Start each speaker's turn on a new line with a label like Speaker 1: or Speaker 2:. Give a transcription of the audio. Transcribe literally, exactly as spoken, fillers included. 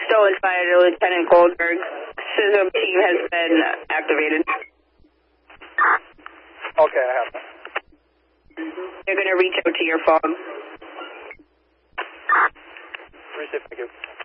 Speaker 1: stolen fire to Lieutenant Goldberg. S I S M team has been activated.
Speaker 2: Okay, I have that.
Speaker 1: They're going to reach out to your phone.
Speaker 2: Appreciate it, thank you.